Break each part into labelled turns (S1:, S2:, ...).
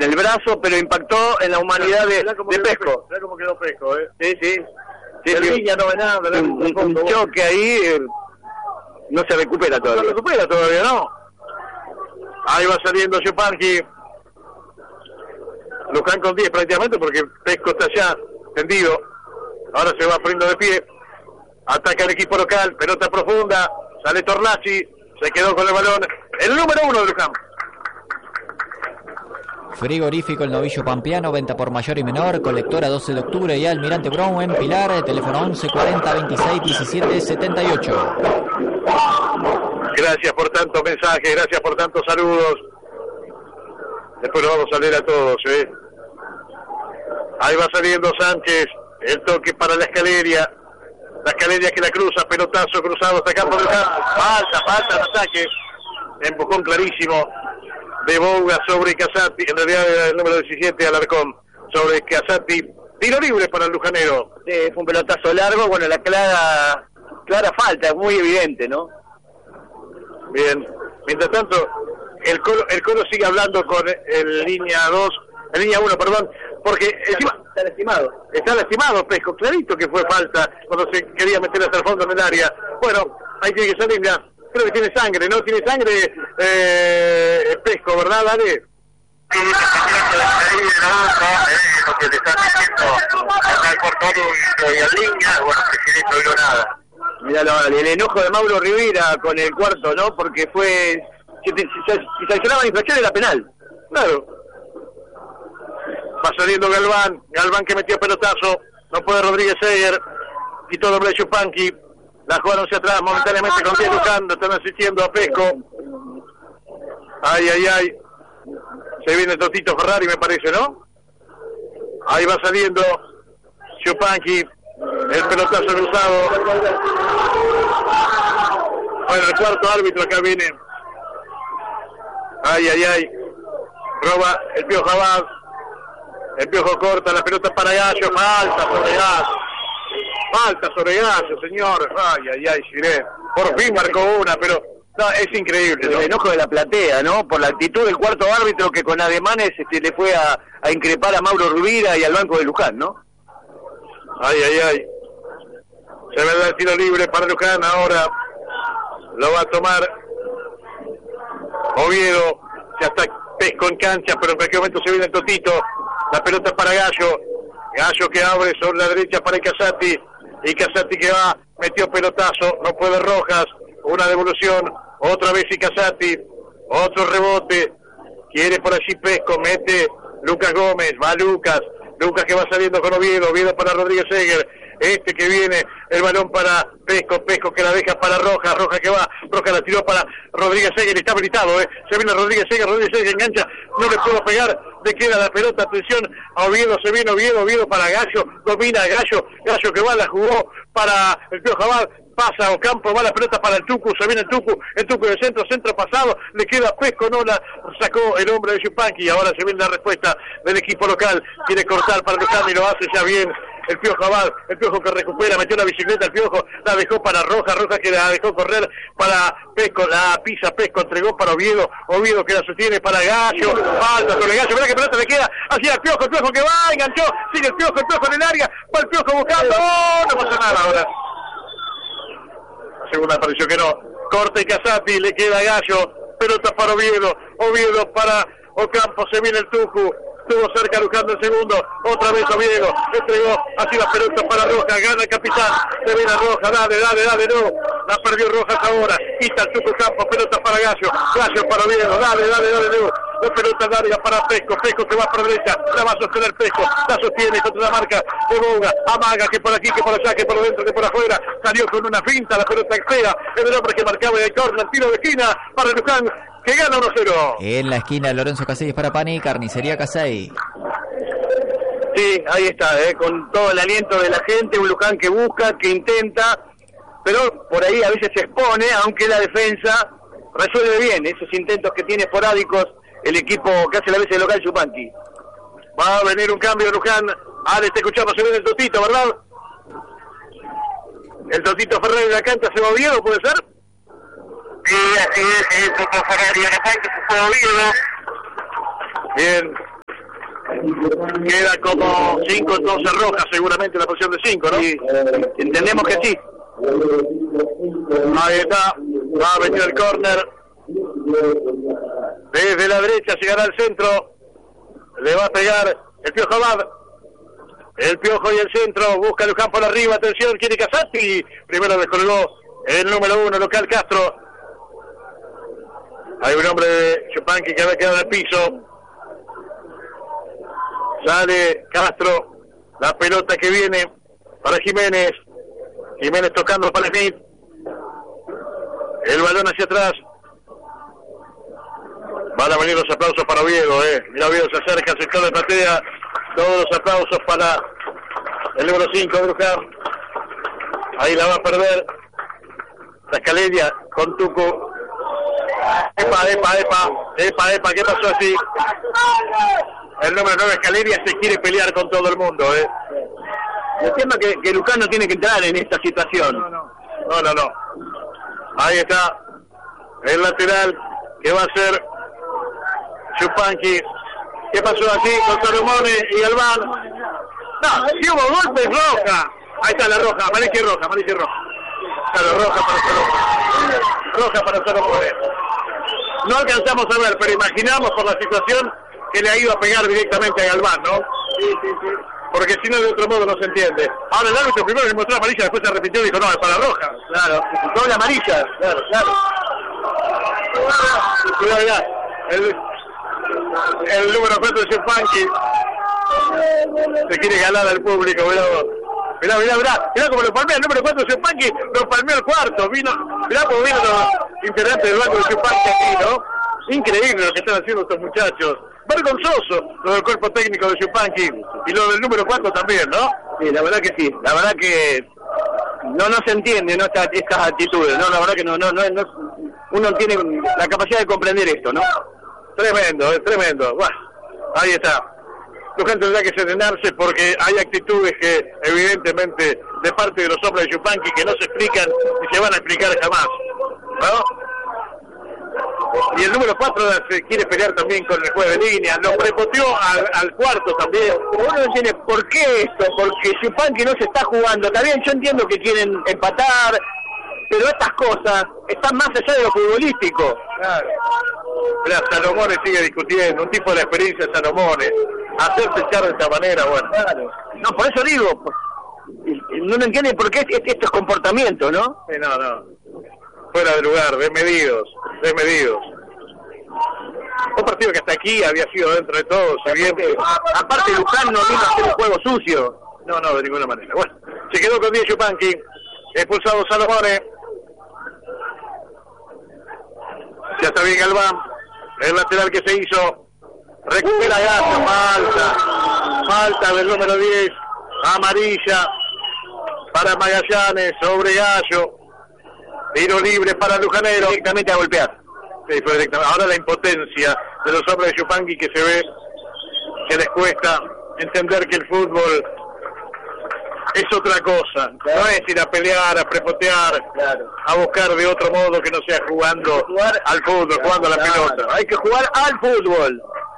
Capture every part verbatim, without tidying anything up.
S1: del brazo, pero impactó en la humanidad de, de Pesco.
S2: Mirá cómo quedó Pesco, ¿eh?
S1: Sí, sí. sí
S2: el
S1: sí.
S2: Viña no ve nada.
S1: Un, un, un choque ahí, eh, no se recupera todavía.
S2: No se recupera todavía, ¿no? Ahí va saliendo Yupanqui. Luján con diez prácticamente porque Pesco está ya tendido. Ahora se va poniendo de pie. Ataca el equipo local, pelota profunda. Sale Torlaci, se quedó con el balón. El número uno de Luján.
S3: Frigorífico El Novillo Pampeano, venta por mayor y menor, colectora doce de octubre y Almirante Brown en Pilar, teléfono once cuarenta veintiséis diecisiete setenta y ocho.
S2: Gracias por tantos mensajes, gracias por tantos saludos. Después lo vamos a leer a todos, ¿eh? Ahí va saliendo Sánchez, el toque para la Escaleria. La Escaleria que la cruza, pelotazo cruzado hasta campo del campo. Falta, falta el ataque. Empujón clarísimo de Bouga sobre Casati, en realidad era el número diecisiete, Alarcón, sobre Casati. Tiro libre para el lujanero.
S1: Sí, fue un pelotazo largo, bueno, la clara, clara falta, es muy evidente, ¿no?
S2: Bien, mientras tanto, el Colo, el Colo sigue hablando con el línea dos, el línea uno, perdón, porque encima...
S1: Está lastimado.
S2: Está lastimado Pesco, clarito que fue falta cuando se quería meter hasta el fondo en el área. Bueno, ahí tiene que salir ya. Creo que tiene sangre, ¿no? Tiene sangre eh, Pesco, ¿verdad, Dale?
S4: Sí, lo que le están diciendo acá al portero y al línea, bueno, presidente no vio nada.
S1: Mirá el enojo de Mauro Rivera con el cuarto, ¿no? Porque fue... Si, si, si sancionaban infracción era penal.
S2: Claro. Va saliendo Galván, Galván que metió pelotazo, no puede Rodríguez Seger, quitó doble Yupanqui, la jugaron hacia atrás momentáneamente con diez Luján, están asistiendo a Pesco. Ay, ay, ay, se viene Totito Ferrari me parece, ¿no? Ahí va saliendo Yupanqui, el pelotazo cruzado. Bueno, el cuarto árbitro acá viene. Ay, ay, ay, roba el Piojo Abad. El Piojo corta la pelota para Gallo, falta sobre Gallo, falta sobre Gallo, señor. Ay, ay, ay, Giré, por fin marcó una, pero no, es increíble, ¿no?
S1: El enojo de la platea, ¿no? Por la actitud del cuarto árbitro que con ademanes este, le fue a, a increpar a Mauro Rivera y al banco de Luján, ¿no?
S2: Ay, ay, ay. Se ve el tiro libre para Luján, ahora lo va a tomar Oviedo, ya está Pesco en cancha, pero en cualquier momento se viene el Totito. La pelota para Gallo, Gallo que abre sobre la derecha para Casati, y Casati que va, metió pelotazo, no puede Rojas, una devolución, otra vez y Casati, otro rebote, quiere por allí Pesco, mete Lucas Gómez, va Lucas, Lucas que va saliendo con Oviedo, Oviedo para Rodríguez Seger, este que viene, el balón para Pesco, Pesco que la deja para Rojas, Rojas que va, Rojas la tiró para Rodríguez Seger, está habilitado, eh, se viene Rodríguez Seger, Rodríguez Seger engancha, no le puedo pegar, le queda la pelota, atención a Oviedo, se viene Oviedo, Oviedo para Gallo, domina Gallo, Gallo que va, la jugó para el Piojo Abad, pasa a Ocampo, va la pelota para el Tucu, se viene el Tucu, el Tucu de centro, centro pasado, le queda Pesco, no la sacó el hombre de Yupanqui, y ahora se viene la respuesta del equipo local, quiere cortar para Luján y lo hace ya bien el Piojo Abad, el Piojo que recupera, metió la bicicleta, el Piojo la dejó para Roja, Roja que la dejó correr para Pesco, la pisa Pesco, entregó para Oviedo, Oviedo que la sostiene para Gallo, falta sobre Gallo, mira que pelota le queda hacia el Piojo, el Piojo que va, enganchó, sigue el Piojo, el Piojo en el área, va el Piojo buscando, ¡oh! No pasa nada ahora. La segunda pareció que no, corta y Casati, le queda Gallo, pelota para Oviedo, Oviedo para Ocampo, se viene el Tucu, estuvo cerca Luján del segundo, otra vez Oviedo, entregó así la pelota para Rojas, gana el capitán, se viene Rojas, dale, dale, dale, no, la perdió Rojas ahora, quita el Tucu Campo, pelota para Gallo, Gallo para Oviedo, dale, dale, dale, no, la pelota larga para Pesco, Pesco que va para derecha, la va a sostener Pesco, la sostiene contra la marca de Bouga, amaga que por aquí, que por allá, que por dentro, que por afuera, salió con una finta, la pelota fea, es el hombre que marcaba el córner, tiro de esquina para Luján, que gana uno cero.
S3: En la esquina Lorenzo Casey para Pani, Carnicería Casey.
S1: Sí, ahí está, eh, con todo el aliento de la gente, un Luján que busca, que intenta, pero por ahí a veces se expone, aunque la defensa resuelve bien esos intentos que tiene esporádicos el equipo que hace la vez el local Yupanqui.
S2: Va a venir un cambio de Luján, ahora está escuchando, se viene el Totito, ¿verdad? El Totito Ferrer de la cancha se va Oviedo, ¿puede ser?
S4: Sí, así es, es Totito Ferrer y la cancha se fue Oviedo.
S2: Bien, Queda como cinco, entonces roja seguramente la posición de cinco, ¿no?
S1: Sí, entendemos que sí.
S2: Ahí está, va a venir el córner. Desde la derecha llegará al centro. Le va a pegar el Piojo Abad. El Piojo y el centro. Busca Luján por arriba. Atención, quiere Casati. Primero descolgó el número uno, local Castro. Hay un hombre de Yupanqui que había quedado en el piso. Sale Castro. La pelota que viene para Jiménez. Jiménez tocando para Smith. El balón hacia atrás. Van a venir los aplausos para Oviedo, eh. Mira, Oviedo se acerca al sector de platea. Todos los aplausos para el número cinco de Luján. Ahí la va a perder la Escaleria con Tuco. Epa, epa, epa, epa, epa, ¿qué pasó así? El número nueve Escaleria se quiere pelear con todo el mundo, eh.
S1: El tema es que, que Luján no tiene que entrar en esta situación.
S2: No, no, no, no, no. Ahí está el lateral que va a ser Yupanqui. ¿Qué pasó aquí con Salomone y Albán? No, si hubo golpes, roja. Ahí está la roja, amarilla y roja, amarilla y roja. Claro, roja para Salomone. Roja para Salomone. No alcanzamos a ver, pero imaginamos por la situación que le ha ido a pegar directamente a Galván, ¿no?
S1: Sí, sí, sí.
S2: Porque si no, de otro modo no se entiende. Ahora el árbitro primero le mostró la amarilla, después se arrepintió y dijo, no, es para la roja.
S1: Claro, doble amarilla. Claro, claro.
S2: Cuidado ya. El, el número cuatro de Yupanqui se quiere ganar al público, mirá vos. Mirá, mirá, mirá, mirá como lo palmea el número cuatro de Yupanqui, lo palmeó el cuarto, vino, mirá como vino los integrantes del banco de Yupanqui aquí, ¿no? Increíble lo que están haciendo estos muchachos. Vergonzoso lo del cuerpo técnico de Yupanqui y lo del número cuatro también, ¿no?
S1: Sí, la verdad que sí, la verdad que no no se entiende, ¿no? Estas, estas actitudes, no, la verdad que no, no, no, no, uno tiene la capacidad de comprender esto, ¿no?
S2: Tremendo, es tremendo. Bueno, ahí está. Luján tendrá que serenarse porque hay actitudes que evidentemente de parte de los hombres de Yupanqui que no se explican ni se van a explicar jamás, ¿no? Y el número cuatro se quiere pelear también con el juez de línea, lo prepoteó al, al cuarto también.
S1: Pero uno no entiende por qué esto, porque Yupanqui no se está jugando. También yo entiendo que quieren empatar, pero estas cosas están más allá de lo futbolístico.
S2: Claro. Mira, Salomone sigue discutiendo, un tipo de la experiencia de Salomone. Hacerse echar de esta manera, bueno.
S1: Claro. No, por eso digo, no no entiende por qué estos comportamientos, ¿no?
S2: Sí, no, no. Fuera de lugar, desmedidos, desmedidos. Un partido que hasta aquí había sido dentro de todo, si bien...
S1: Aparte Luján no vino a hacer un juego sucio.
S2: No, no, de ninguna manera. Bueno, se quedó con diez Yupanqui, expulsado Salomone. Ya está bien Galván, el lateral que se hizo. Recupera Gallo, falta. Falta del número diez, amarilla para Magallanes sobre Gallo. Tiro libre para Lujanero.
S1: Directamente a golpear.
S2: Sí, fue directamente. Ahora la impotencia de los hombres de Yupanqui que se ve que les cuesta entender que el fútbol es otra cosa. Claro. No es ir a pelear, a prepotear,
S1: claro,
S2: a buscar de otro modo que no sea jugando jugar al fútbol, claro, jugando a la claro. pelota.
S1: Hay que jugar al fútbol.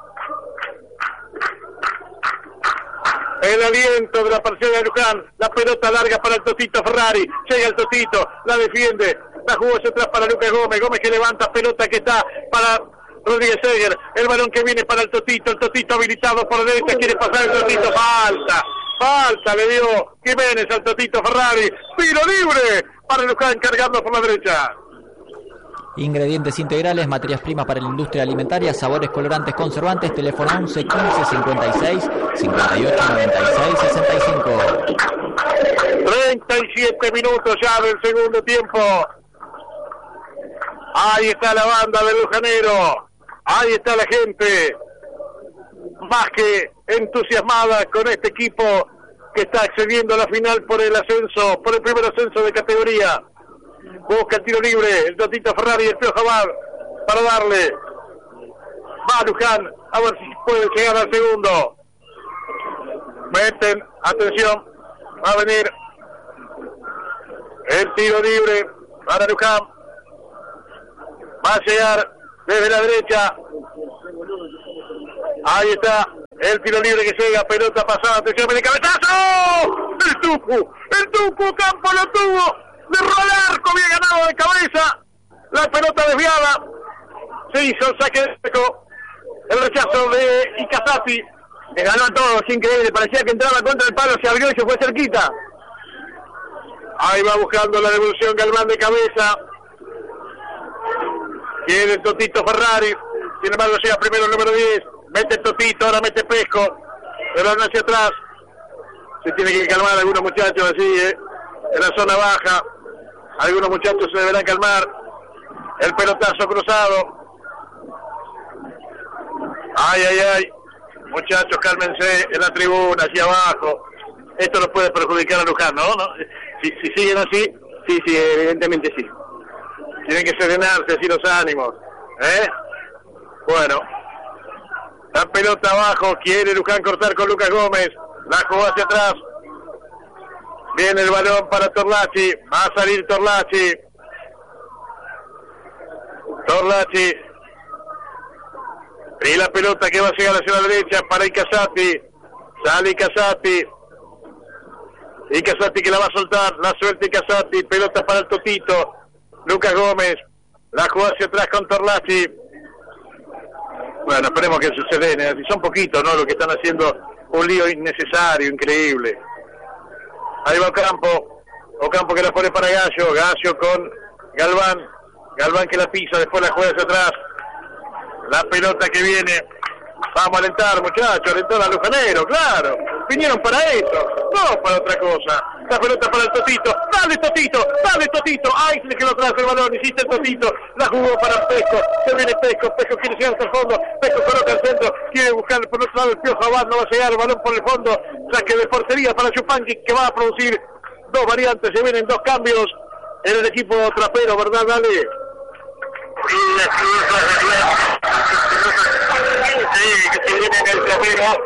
S2: El aliento de la parcela de Luján, la pelota larga para el Totito Ferrari, llega el Totito, la defiende, la jugó hacia atrás para Lucas Gómez, Gómez que levanta, pelota que está para Rodríguez Seger, el balón que viene para el Totito, el Totito habilitado por derecha, quiere pasar el Totito, falta, falta, le dio Jiménez al Totito Ferrari, tiro libre para Luján cargando por la derecha.
S3: Ingredientes integrales, materias primas para la industria alimentaria, sabores, colorantes, conservantes, teléfono once quince cincuenta y seis cincuenta y ocho noventa y seis sesenta y cinco.
S2: treinta y siete minutos ya del segundo tiempo. Ahí está la banda del Lujanero, ahí está la gente, más que entusiasmada con este equipo que está accediendo a la final por el ascenso, por el primer ascenso de categoría. Busca el tiro libre, el Totito Ferrari y el Piojo Abad para darle. Va Luján, a ver si puede llegar al segundo. Meten, atención, va a venir el tiro libre para Luján. Va a llegar desde la derecha. Ahí está El tiro libre que llega, pelota pasada, atención, viene cabezazo. El Tucu, el Tucu Campo lo tuvo. De rolar, había ganado de cabeza. La pelota desviada. Se hizo el saque de seco. El rechazo de Ikazati.
S1: Le ganó a todos, increíble. Parecía que entraba contra el palo, se abrió y se fue cerquita.
S2: Ahí va buscando la devolución Galván de cabeza. Tiene el Totito Ferrari. Sin embargo llega primero el número diez. Mete el Totito, ahora mete Pesco. Pero no hacia atrás. Se tiene que calmar algunos muchachos así, ¿eh? En la zona baja. Algunos muchachos se deberán calmar. El pelotazo cruzado. Ay, ay, ay. Muchachos, cálmense en la tribuna, hacia abajo. Esto nos puede perjudicar a Luján, ¿no? ¿No? Si, si siguen así,
S1: sí, sí, evidentemente sí.
S2: Tienen que serenarse así los ánimos, ¿eh? Bueno, la pelota abajo, quiere Luján cortar con Lucas Gómez, la jugó hacia atrás. Viene el balón para Torlachi, va a salir Torlachi. Torlachi. Y la pelota que va a llegar hacia la derecha para Ikazati. Sale Ikazati. Ikazati que la va a soltar, la suelta Ikazati, pelota para el Totito. Lucas Gómez, la jugó hacia atrás con Torlachi. Bueno, esperemos que suceda. Son poquitos, ¿no? Lo que están haciendo un lío innecesario, increíble. Ahí va Ocampo. Ocampo que la pone para Gallo. Gallo con Galván. Galván que la pisa, después la juega hacia atrás. La pelota que viene. Vamos a alentar, muchachos, alentar a Lujanero, claro. Vinieron para eso, no para otra cosa. La pelota para el Totito. Dale, Totito, dale, Totito. Ay, se le quedó atrás el balón, hiciste el Totito. La jugó para Pesco. Se viene Pesco, Pesco quiere llegar hasta el fondo. Pesco coloca el centro, quiere buscar por otro lado el Piojo Abad, no va a llegar el balón por el fondo. Saque de portería para Chupanqui, que va a producir dos variantes. Se vienen dos cambios en el equipo trapero, ¿verdad, Dale?
S4: Que se viene en el trapero.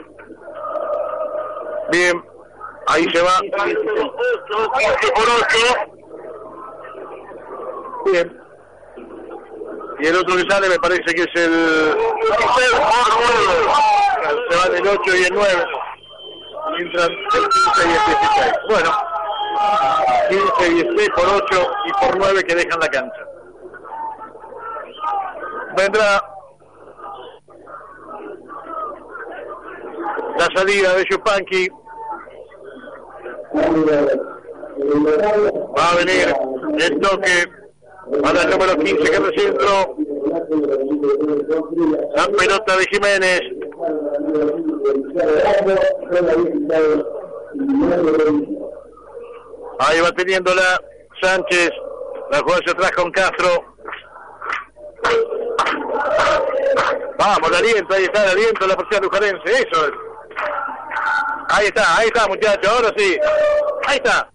S2: Bien, ahí se va.
S4: quince por ocho.
S2: Bien. Y el otro que sale me parece que es el... Se van el ocho y el nueve. Mientras el quince y el dieciséis. Bueno, quince, dieciséis por ocho y por nueve que dejan la cancha. Vendrá la salida de Chupanqui. Va a venir el toque para el número quince que es el centro. La pelota de Jiménez. Ahí va teniéndola Sánchez. La juega hacia atrás con Castro. Vamos, el aliento, ahí está el aliento de la policía lujarense, eso es. Ahí está, ahí está, muchachos, ahora sí. Ahí está.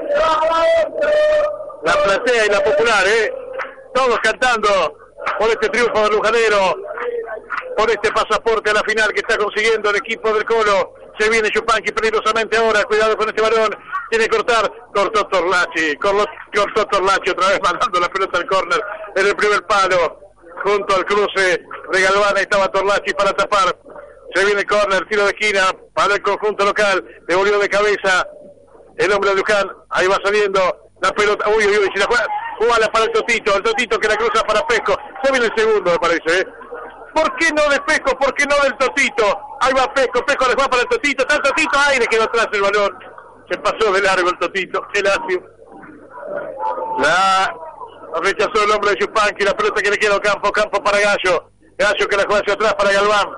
S2: La platea y la popular, ¿eh? Todos cantando por este triunfo del Lujanero, por este pasaporte a la final que está consiguiendo el equipo del Colo. Se viene Chupanqui peligrosamente ahora, cuidado con este balón, tiene que cortar, cortó Torlachi, cortó Torlachi otra vez mandando la pelota al córner en el primer palo, junto al cruce de Galván, ahí estaba Torlachi para tapar. Se viene el córner, tiro de esquina para el conjunto local, devolvió de cabeza el hombre de Luján, ahí va saliendo la pelota, uy, uy, uy, si la juega, jugala para el Totito, el Totito que la cruza para Pesco, se viene el segundo me parece, ¿eh? ¿Por qué no de Pesco? ¿Por qué no del Totito? Ahí va Pesco, Pesco le juega para el Totito, está el Totito, ahí le quedó atrás el balón, se pasó de largo el Totito, el Lazio. La rechazó el hombre de Chupanqui, la pelota que le queda a Campo, Campo para Gallo, Gallo que la juega hacia atrás para Galván.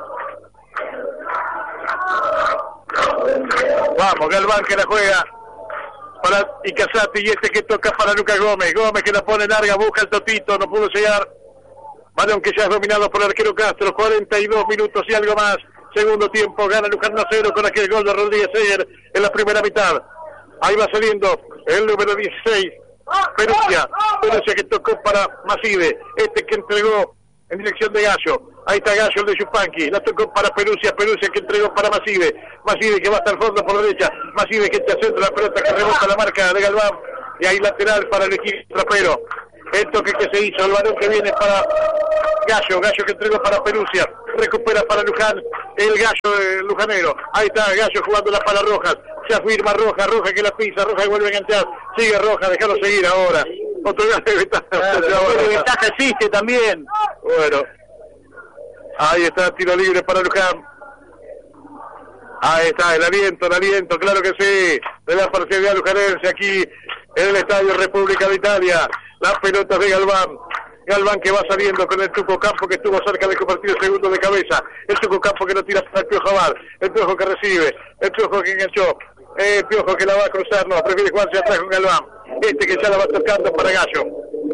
S2: Vamos, Galván que la juega para Ikazati y este que toca para Lucas Gómez, Gómez que la pone larga, busca el Totito, no pudo llegar. Balón que ya es dominado por el arquero Castro, cuarenta y dos minutos y algo más. Segundo tiempo, gana Luján uno a cero con aquel gol de Rodríguez Seyer en la primera mitad. Ahí va saliendo el número dieciséis, Perugia. Perugia que tocó para Maside, este que entregó en dirección de Gallo. Ahí está Gallo, el de Chupanqui. La tocó para Perugia, Perugia que entregó para Maside. Maside que va hasta el fondo por derecha. Maside que echa centro la pelota que rebota la marca de Galván. Y ahí lateral para el equipo trapero. El toque que se hizo, el balón que viene para Gallo, Gallo que entregó para Perugia. recupera para Luján el Gallo de Lujanero. Ahí está el Gallo jugando las palas Rojas. Se afirma Rojas, Rojas que la pisa, Rojas que vuelve a enganchar. Sigue Rojas, déjalo seguir ahora. Otro gol de ventaja.
S1: Claro, de ventaja existe también.
S2: Bueno, ahí está tiro libre para Luján. Ahí está el aliento, el aliento, claro que sí, de la parcialidad lujanense aquí en el Estadio República de Italia. Las pelotas de Galván. Galván que va saliendo con el Tuco Campo que estuvo cerca de compartir el segundo de cabeza. El Tuco Campo que lo tira para el Piojo Abar. El Piojo que recibe. El Piojo que enganchó. El Piojo que la va a cruzar. No, prefiere jugarse atrás con Galván. Este que ya la va tocando para Gallo.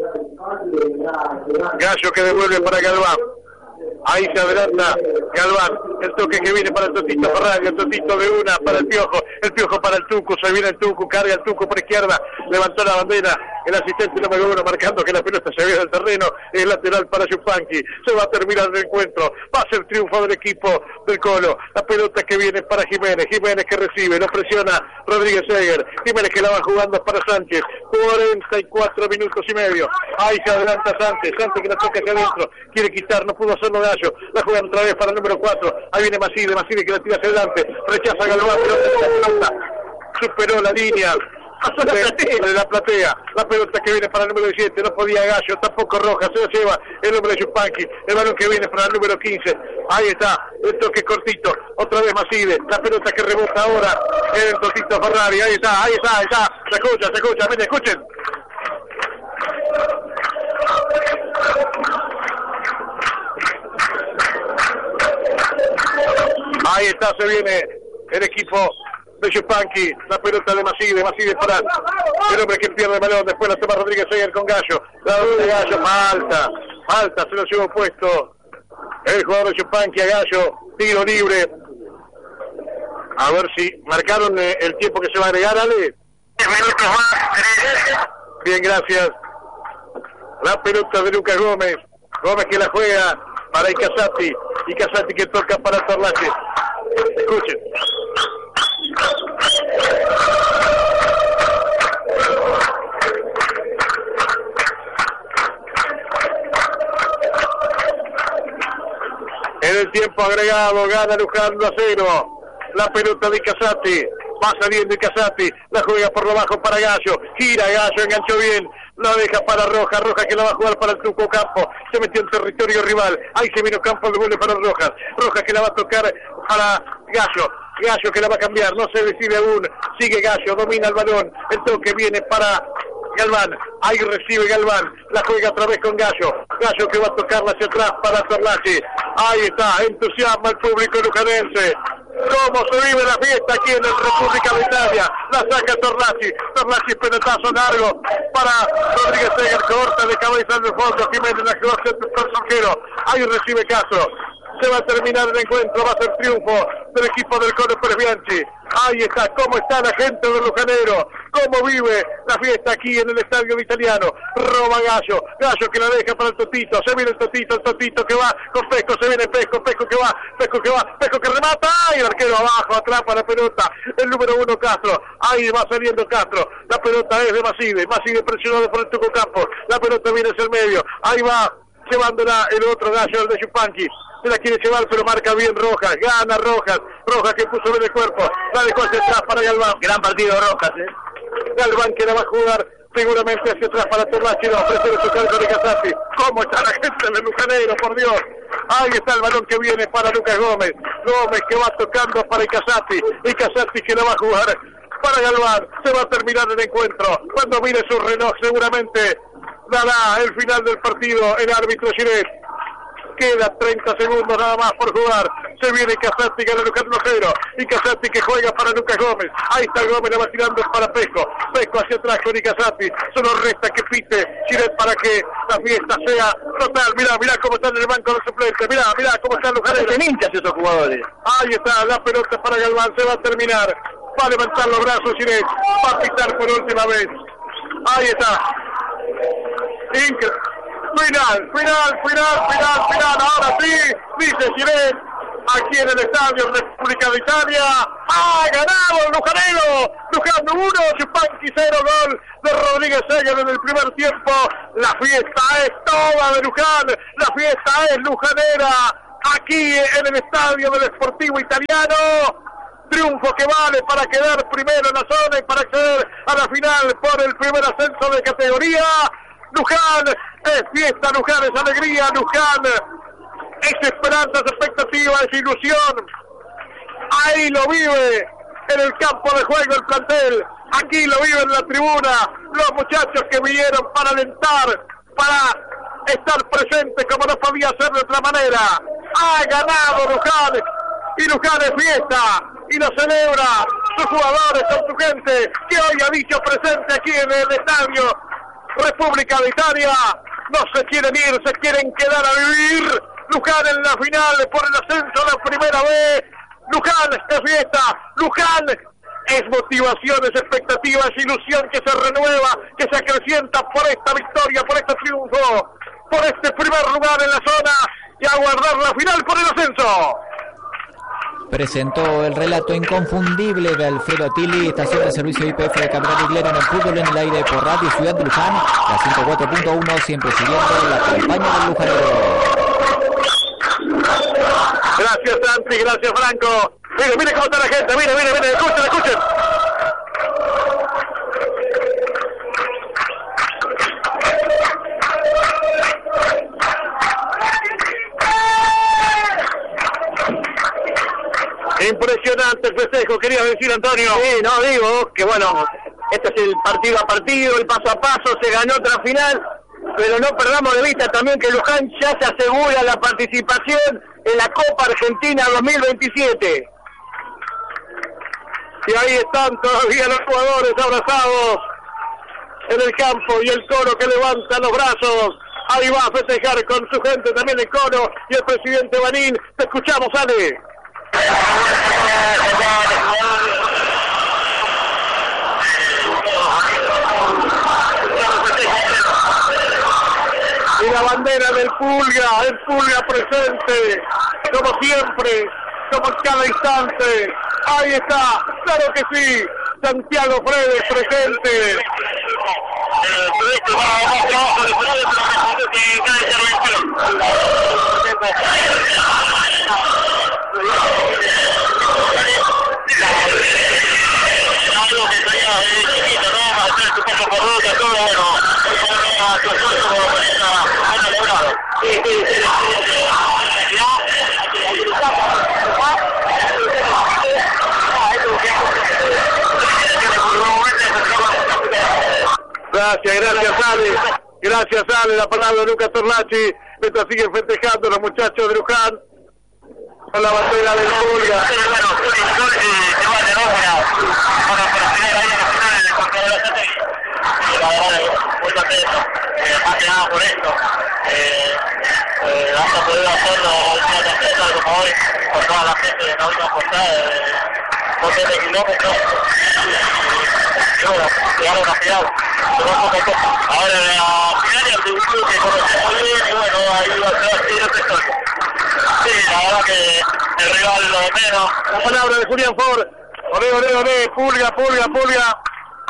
S2: Gallo que devuelve para Galván. Ahí se adelanta Galván, el toque que viene para el Totito Ferrari, el Totito de una para el Piojo, el Piojo para el Tuco, se viene el Tuco, carga el Tuco por izquierda, levantó la bandera, el asistente número uno marcando que la pelota se viene del terreno, es lateral para Yupanqui, se va a terminar el encuentro, va a ser triunfo del equipo del Colo, la pelota que viene para Jiménez, Jiménez que recibe, lo presiona Rodríguez Seger, Jiménez que la va jugando para Sánchez, cuarenta y cuatro minutos y medio, ahí se adelanta Sánchez, Sánchez que la toca hacia adentro, quiere quitar, no pudo hacerlo Gallo, la juegan otra vez para el número cuatro, ahí viene Maside, Maside que la tira hacia adelante, rechaza Galván, pelota, superó la línea, pasó la platea, de la platea, la pelota que viene para el número diecisiete, no podía Gallo, tampoco Rojas, se lo lleva el número de Yupanqui, el balón que viene para el número quince, ahí está, el toque cortito, otra vez Maside, la pelota que rebota ahora, en el Totito Ferrari, ahí está, ahí está, ahí está, se escucha, se escucha, ven, escuchen. Ahí está, se viene el equipo de Yupanqui, la pelota de Maside, Maside para el hombre que pierde el balón, después la toma Rodríguez Seger con Gallo, la de Gallo, falta, falta, se lo llevó puesto el jugador de Yupanqui a Gallo, tiro libre, a ver si marcaron eh, el tiempo que se va a agregar, Ale.
S4: diez minutos más.
S2: Bien, gracias. La pelota de Lucas Gómez, Gómez que la juega para Icasati, Icasati que toca para Torlache. Escuchen. En el tiempo agregado gana Luján uno a cero. La pelota de Icasati, va saliendo Icasati, la juega por lo bajo para Gallo, gira Gallo, enganchó bien, la deja para Rojas, Rojas que la va a jugar para el Tuco Campo, se metió en territorio rival, ahí se vino Campo, devuelve para Rojas, Rojas que la va a tocar para Gallo, Gallo que la va a cambiar, no se decide aún, sigue Gallo, domina el balón, el toque viene para Galván, ahí recibe Galván, la juega otra vez con Gallo, Gallo que va a tocarla hacia atrás para Torlachi, ahí está, entusiasma el público lujanense. Cómo se vive la fiesta aquí en la República de Italia, la saca Torlachi, Torlachi pelotazo largo para Rodríguez Seger, corta de cabeza en el fondo, Jiménez la que va a hacer el Sonjero, ahí recibe Castro, se va a terminar el encuentro, va a ser triunfo del equipo del Colo Pérez Bianchi, ahí está, cómo está la gente de Lujanero, cómo vive la fiesta aquí en el estadio italiano, roba Gallo, Gallo que la deja para el Totito, se viene el Totito, el Totito que va con Pesco, se viene Pesco, Pesco que va, Pesco que va, Pesco que remata, y el arquero abajo, atrapa la pelota, el número uno Castro, ahí va saliendo Castro, la pelota es de Maside, Maside presionado por el Tuco Campo, la pelota viene hacia el medio, ahí va llevándola el otro Gallo, el de Yupanqui, se la quiere llevar pero marca bien Rojas, gana Rojas, Rojas que puso bien el cuerpo, la dejó hacia atrás para Galván,
S1: gran partido Rojas, eh.
S2: Galván que la va a jugar seguramente hacia atrás para Torlachi, no, prefiere tocar con Icasati, cómo está la gente de Lujanero, por Dios, ahí está el balón que viene para Lucas Gómez, Gómez que va tocando para Icasati, Icasati que la va a jugar para Galván, se va a terminar el encuentro, cuando mire su reloj seguramente dará el final del partido el árbitro Giret. Queda treinta segundos nada más por jugar. Se viene Icasati, gana Lucas uno cero. Icasati que juega para Lucas Gómez. Ahí está Gómez, la va tirando para Pesco. Pesco hacia atrás con Icasati. Solo resta que pite Giret para que la fiesta sea total. Mirá, mirá cómo están en el banco de suplentes. Mirá, mirá cómo están los jugadores.
S1: Se hinchas esos jugadores.
S2: Ahí está la pelota para Galván. Se va a terminar. Va a levantar los brazos Giret. Va a pitar por última vez. Ahí está. Increíble. Final, final, final, final, final, ahora sí, dice Giret, aquí en el estadio República de Italia, ha ganado el Lujanero, Luján uno, Yupanqui cero, gol de Rodríguez Seger en el primer tiempo, la fiesta es toda de Luján, la fiesta es lujanera, aquí en el estadio del Sportivo Italiano. Triunfo que vale para quedar primero en la zona y para acceder a la final por el primer ascenso de categoría. Luján es fiesta, Luján es alegría, Luján es esperanza, es expectativa, es ilusión. Ahí lo vive en el campo de juego el plantel, aquí lo vive en la tribuna los muchachos que vinieron para alentar, para estar presentes como no podía ser de otra manera. Ha ganado Luján y Luján es fiesta y lo celebra sus jugadores con su gente que hoy ha dicho presente aquí en el estadio República de Italia. No se quieren ir, se quieren quedar a vivir. Luján en la final por el ascenso a la primera vez. Luján es fiesta, Luján es motivación, es expectativa, es ilusión que se renueva, que se acrecienta por esta victoria, por este triunfo, por este primer lugar en la zona y a guardar la final por el ascenso.
S3: Presentó el relato inconfundible de Alfredo Tilly, estación de servicio I P F de Cabral Iglero en el fútbol en el aire por Radio Ciudad de Luján, la ciento cuatro punto uno, siempre siguiendo la campaña del Lujanero.
S2: Gracias Santi, gracias Franco. Mire, mire cómo está la gente, mire, mire, mire, escuchen, escuchen. Impresionante el festejo, quería decir Antonio.
S1: Sí, no, digo que bueno, este es el partido a partido, el paso a paso, se ganó otra final, pero no perdamos de vista también que Luján ya se asegura la participación en la Copa Argentina dos mil veintisiete.
S2: Y ahí están todavía los jugadores abrazados en el campo y el Coro que levanta los brazos. Ahí va a festejar con su gente también el Coro y el presidente Banín. Te escuchamos, Ale. Y la bandera del Pulga, el Pulga presente, como siempre, como en cada instante. Ahí está, claro que sí, Santiago Fredes presente. Gracias, gracias Ale, gracias Ale, la palabra de Lucas Torlachi, mientras siguen festejando los muchachos de Luján con la bandera del Pulga.
S4: La verdad es muy contento, eh, más que nada por esto. Eh, eh, hasta poder hacerlo una tarjeta como hoy, con toda la gente de la última portada de doce de kilómetros. Y bueno, llegar a una final. Ahora en la final y el debut que conocemos muy bien y bueno, ahí va a ser así esta historia. Sí, la verdad que el rival lo menos.
S2: La palabra de Julián Ford. Olé, olé, olé, Pulga, Pulga, Pulga.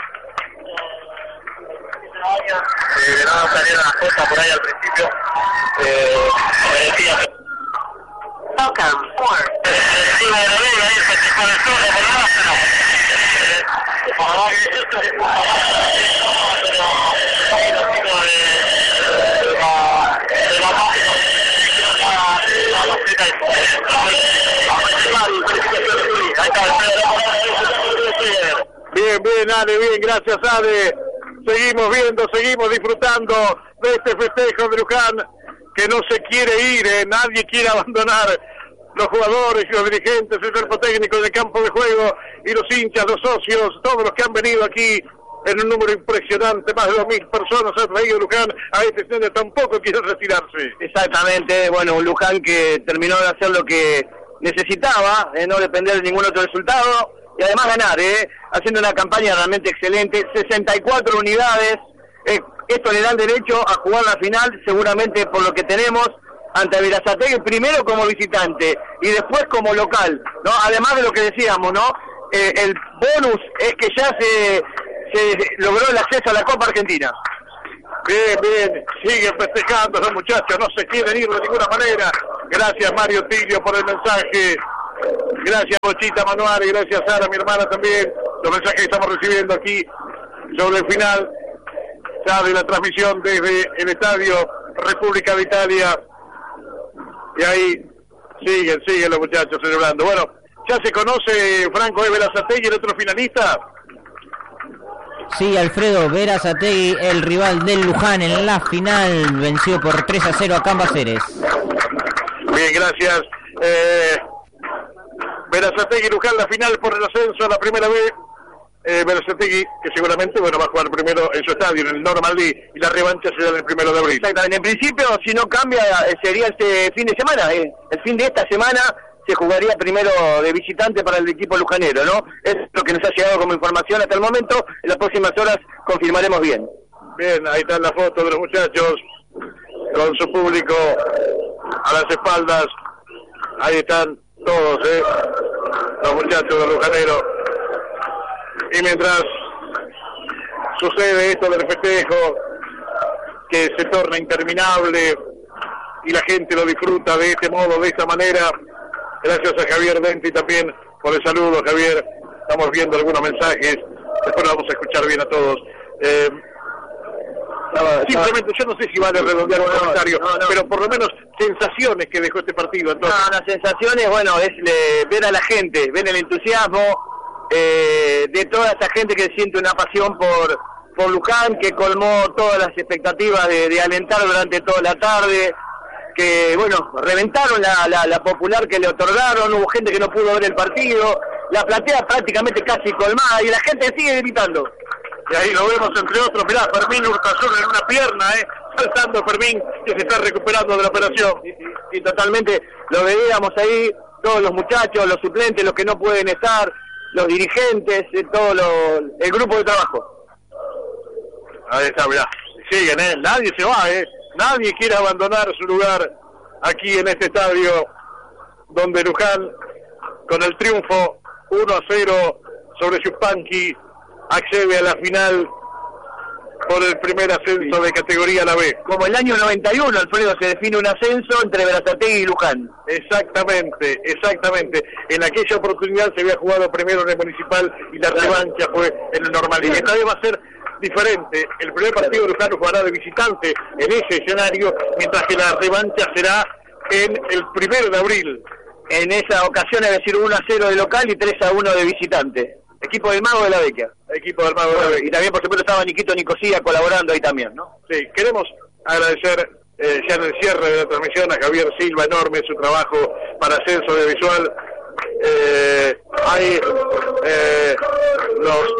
S4: Eh, no salieron las cosas por ahí al principio. Eh, me decía que... Welcome, Ford. Encima de la ley, ahí el festejo del sol, por nada, pero... La verdad que esto es... Pero... Ahí los chicos de... De la... De la página... La masita y... Ahí está,
S2: bien, bien, Ale, bien, gracias, Ale. Seguimos viendo, seguimos disfrutando de este festejo de Luján, que no se quiere ir, eh, nadie quiere abandonar. Los jugadores y los dirigentes, el cuerpo técnico del campo de juego y los hinchas, los socios, todos los que han venido aquí en un número impresionante, más de dos mil personas ha traído Luján a este escenario, tampoco quiere retirarse.
S1: Exactamente, bueno, un Luján que terminó de hacer lo que necesitaba, eh, no depender de ningún otro resultado, y además ganar, eh, haciendo una campaña realmente excelente, sesenta y cuatro unidades, eh, esto le da el derecho a jugar la final, seguramente por lo que tenemos, ante Berazategui, primero como visitante, y después como local, ¿no? Además de lo que decíamos, ¿no? Eh, el bonus es que ya se, se logró el acceso a la Copa Argentina.
S2: Bien, bien, siguen festejando los muchachos, no se quieren ir de ninguna manera, Gracias Mario Tiglio por el mensaje. Gracias Bochita Manuari, gracias Sara, mi hermana también. Los mensajes que estamos recibiendo aquí sobre el final ya de la transmisión desde el estadio República de Italia. Y ahí siguen, siguen los muchachos celebrando. Bueno, ¿ya se conoce Franco de Berazategui, el otro finalista?
S5: Sí, Alfredo, Berazategui, el rival del Luján en la final, venció por tres a cero a Cambaceres.
S2: Bien, gracias. Eh, Berazategui, Luján, la final por el ascenso a la primera vez. Eh, Berazategui, que seguramente bueno va a jugar primero en su estadio, en el Normandy, y la revancha será el primero de abril.
S1: Exactamente, en principio, si no cambia, sería este fin de semana, eh. el fin de esta semana se jugaría primero de visitante para el equipo lujanero, ¿no? Es lo que nos ha llegado como información hasta el momento. En las próximas horas confirmaremos bien.
S2: Bien, ahí está la foto de los muchachos con su público a las espaldas. Ahí están todos, ¿eh? Los muchachos de Lujanero. Y mientras sucede esto del festejo, que se torna interminable y la gente lo disfruta de este modo, de esta manera, gracias a Javier Denti también por el saludo, Javier. Estamos viendo algunos mensajes, después lo vamos a escuchar bien a todos. Eh,
S1: No,
S2: Simplemente, yo no sé si vale redondear un
S1: no,
S2: comentario,
S1: no, no.
S2: pero por lo menos sensaciones que dejó este partido. Entonces,
S1: No, las sensaciones, bueno, es eh, ver a la gente, ver el entusiasmo eh, de toda esta gente que siente una pasión por, por Luján, que colmó todas las expectativas de, de alentar durante toda la tarde, que, bueno, reventaron la, la, la popular que le otorgaron, hubo gente que no pudo ver el partido, la platea prácticamente casi colmada y la gente sigue gritando.
S2: y ahí lo vemos entre otros, mirá, Fermín Urtasun en una pierna, eh, saltando Fermín, que se está recuperando de la operación.
S1: Y, y, y totalmente lo veíamos ahí, todos los muchachos, los suplentes, los que no pueden estar, los dirigentes, eh, todo lo, el grupo de trabajo.
S2: Ahí está, mirá, siguen, eh, nadie se va, eh, nadie quiere abandonar su lugar aquí en este estadio, donde Luján, con el triunfo uno a cero sobre Yupanqui, accede a la final por el primer ascenso de categoría a la B.
S1: Como el año noventa y uno, Alfredo, se define un ascenso entre Berazategui y Luján.
S2: Exactamente, exactamente. En aquella oportunidad se había jugado primero en el Municipal y la revancha fue en el Normal. Y esta vez va a ser diferente. El primer partido de Luján jugará de visitante en ese escenario, mientras que la revancha será en el primero de abril.
S1: En esa ocasión, es decir, uno a cero de local y tres a uno de visitante. Equipo del Mago de la Vecchia.
S2: Equipo del Mago de la Vecchia.
S1: Y también, por supuesto, estaba Niquito Nicosía colaborando ahí también, ¿no?
S2: Sí, queremos agradecer eh, ya en el cierre de la transmisión a Javier Silva, enorme su trabajo para Ascenso Audiovisual. Eh, ahí eh, los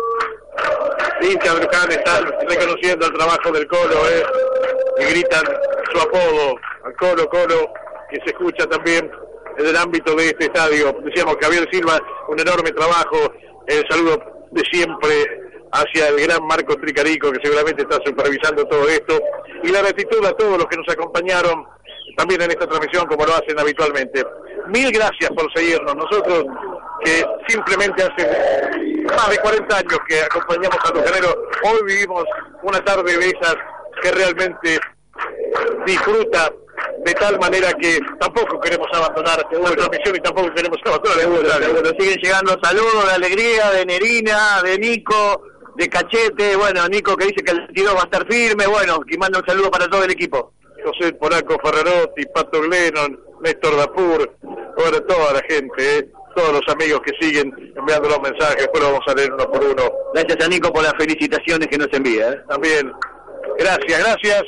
S2: hinchas de Luján están reconociendo el trabajo del Colo, eh, y gritan su apodo al Colo, Colo, que se escucha también en el ámbito de este estadio. Decíamos Javier Silva, un enorme trabajo, el saludo de siempre hacia el gran Marcos Tricarico, que seguramente está supervisando todo esto, y la gratitud a todos los que nos acompañaron también en esta transmisión, como lo hacen habitualmente. Mil gracias por seguirnos. Nosotros, que simplemente hace más de cuarenta años que acompañamos a Lujanero, hoy vivimos una tarde de esas que realmente disfruta de tal manera que tampoco queremos abandonar nuestra misión y tampoco queremos abandonar el mundo.
S1: Bueno, siguen llegando saludos de alegría, de Nerina, de Nico, de Cachete. Bueno, Nico que dice que el veintidós va a estar firme. Bueno, que manda un saludo para todo el equipo.
S2: José Poraco Ferrarotti, Pato Glennon, Néstor Dapur, bueno, toda la gente, ¿eh? Todos los amigos que siguen enviando los mensajes, después lo vamos a leer uno por uno.
S1: Gracias a Nico por las felicitaciones que nos envía, ¿eh?
S2: También, gracias, gracias.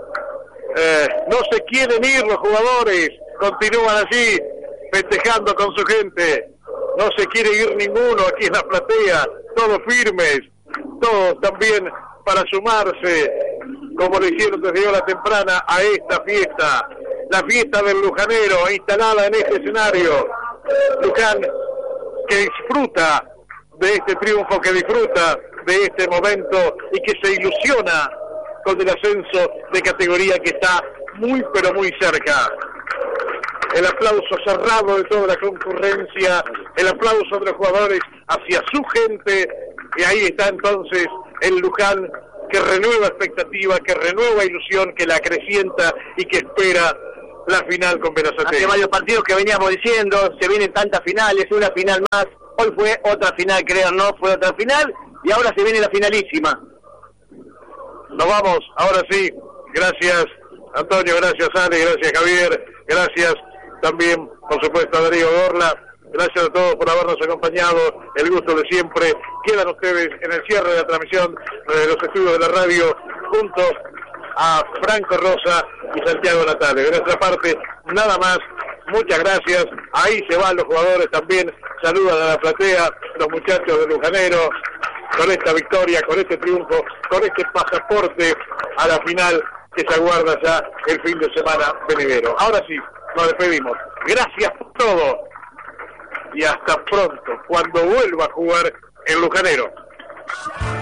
S2: Eh, no se quieren ir los jugadores, continúan así, festejando con su gente. No se quiere ir ninguno aquí en la platea, todos firmes, todos también para sumarse, como lo hicieron desde hora temprana, a esta fiesta, la fiesta del Lujanero, instalada en este escenario. Luján, que disfruta de este triunfo, que disfruta de este momento y que se ilusiona con el ascenso de categoría que está muy pero muy cerca. El aplauso cerrado de toda la concurrencia, el aplauso de los jugadores hacia su gente, y ahí está entonces el Luján que renueva expectativa, que renueva ilusión, que la acrecienta y que espera la final con Berazategui.
S1: Hace varios partidos que veníamos diciendo, se vienen tantas finales, una final más, hoy fue otra final, creo, no fue otra final, y ahora se viene la finalísima.
S2: Nos vamos, ahora sí, gracias Antonio, gracias Ale, gracias Javier, gracias también, por supuesto, a Darío Gorla, gracias a todos por habernos acompañado, el gusto de siempre. Quedan ustedes en el cierre de la transmisión de los estudios de la radio, junto a Franco Rosa y Santiago Natale. De nuestra parte, nada más, muchas gracias, ahí se van los jugadores también, saludan a la platea, los muchachos de Lujanero, con esta victoria, con este triunfo, con este pasaporte a la final que se aguarda ya el fin de semana venidero. Ahora sí, nos despedimos. Gracias por todo y hasta pronto, cuando vuelva a jugar el Lujanero.